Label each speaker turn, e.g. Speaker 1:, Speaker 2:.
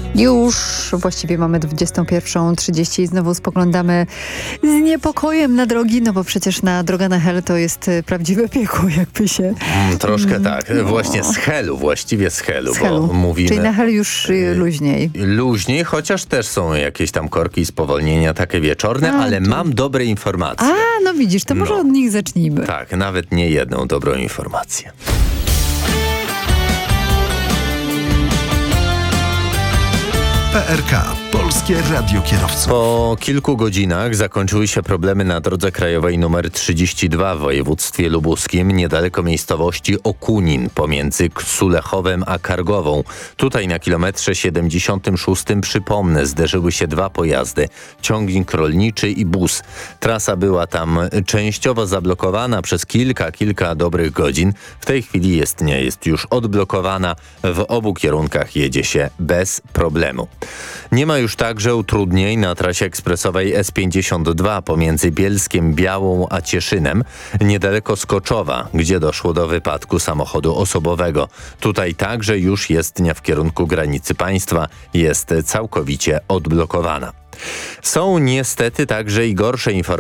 Speaker 1: Już właściwie mamy 21:30 i znowu spoglądamy z niepokojem na drogi, no bo przecież droga na Hel to jest prawdziwe piekło, jakby się...
Speaker 2: Troszkę tak. Właśnie właściwie z Helu, bo mówimy...
Speaker 1: Czyli na Hel już luźniej.
Speaker 2: Luźniej, chociaż też są jakieś tam korki, spowolnienia takie wieczorne, ale mam dobre informacje.
Speaker 1: No widzisz, to może od nich zacznijmy.
Speaker 2: Tak, nawet nie jedną dobrą informację.
Speaker 3: PRK, Polskie Radio Kierowców.
Speaker 2: Po kilku godzinach zakończyły się problemy na drodze krajowej nr 32 w województwie lubuskim, niedaleko miejscowości Okunin, pomiędzy Sulechowem a Kargową. Tutaj na kilometrze 76, przypomnę, zderzyły się dwa pojazdy, ciągnik rolniczy i bus. Trasa była tam częściowo zablokowana przez kilka dobrych godzin. W tej chwili nie jest już odblokowana. W obu kierunkach jedzie się bez problemu. Nie ma już także utrudnień na trasie ekspresowej S52 pomiędzy Bielskiem Białą a Cieszynem, niedaleko Skoczowa, gdzie doszło do wypadku samochodu osobowego. Tutaj także już jezdnia w kierunku granicy państwa jest całkowicie odblokowana. Są niestety także i gorsze informacje